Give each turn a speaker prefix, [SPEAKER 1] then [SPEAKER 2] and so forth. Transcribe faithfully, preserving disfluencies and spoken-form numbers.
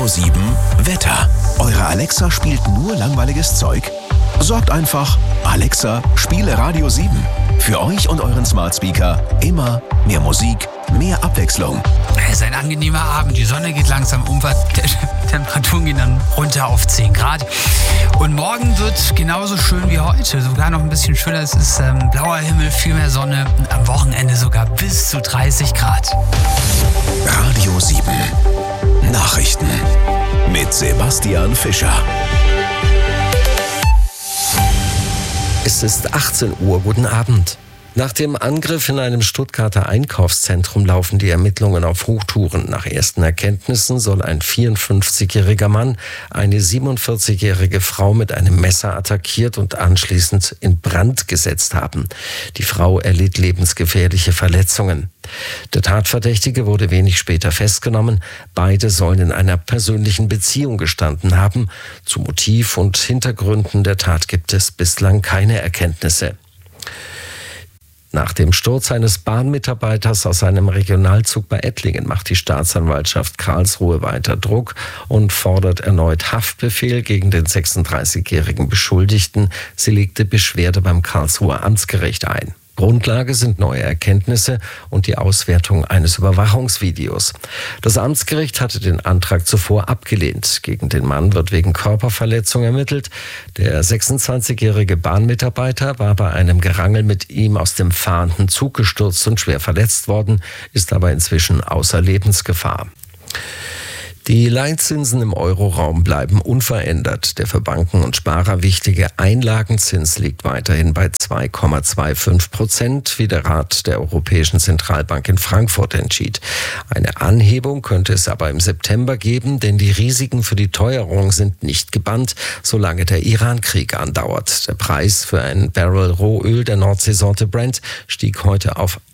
[SPEAKER 1] Radio sieben Wetter. Eure Alexa spielt nur langweiliges Zeug? Sorgt einfach, Alexa, spiele Radio sieben. Für euch und euren Smart Speaker immer mehr Musik, mehr Abwechslung.
[SPEAKER 2] Es ist ein angenehmer Abend. Die Sonne geht langsam unter. Die Temperaturen gehen dann runter auf zehn Grad. Und morgen wird genauso schön wie heute. Sogar noch ein bisschen schöner. Es ist ähm, blauer Himmel, viel mehr Sonne. Und am Wochenende sogar bis zu dreißig Grad.
[SPEAKER 1] Radio sieben. Nachrichten mit Sebastian Fischer.
[SPEAKER 3] Es ist achtzehn Uhr. Guten Abend. Nach dem Angriff in einem Stuttgarter Einkaufszentrum laufen die Ermittlungen auf Hochtouren. Nach ersten Erkenntnissen soll ein vierundfünfzigjähriger Mann eine siebenundvierzigjährige Frau mit einem Messer attackiert und anschließend in Brand gesetzt haben. Die Frau erlitt lebensgefährliche Verletzungen. Der Tatverdächtige wurde wenig später festgenommen. Beide sollen in einer persönlichen Beziehung gestanden haben. Zu Motiv und Hintergründen der Tat gibt es bislang keine Erkenntnisse. Nach dem Sturz eines Bahnmitarbeiters aus einem Regionalzug bei Ettlingen macht die Staatsanwaltschaft Karlsruhe weiter Druck und fordert erneut Haftbefehl gegen den sechsunddreißigjährigen Beschuldigten. Sie legte Beschwerde beim Karlsruher Amtsgericht ein. Grundlage sind neue Erkenntnisse und die Auswertung eines Überwachungsvideos. Das Amtsgericht hatte den Antrag zuvor abgelehnt. Gegen den Mann wird wegen Körperverletzung ermittelt. Der sechsundzwanzigjährige Bahnmitarbeiter war bei einem Gerangel mit ihm aus dem fahrenden Zug gestürzt und schwer verletzt worden, ist aber inzwischen außer Lebensgefahr. Die Leitzinsen im Euroraum bleiben unverändert. Der für Banken und Sparer wichtige Einlagenzins liegt weiterhin bei zwei Komma fünfundzwanzig Prozent, wie der Rat der Europäischen Zentralbank in Frankfurt entschied. Eine Anhebung könnte es aber im September geben, denn die Risiken für die Teuerung sind nicht gebannt, solange der Iran-Krieg andauert. Der Preis für ein Barrel Rohöl der Nordseesorte Brent stieg heute auf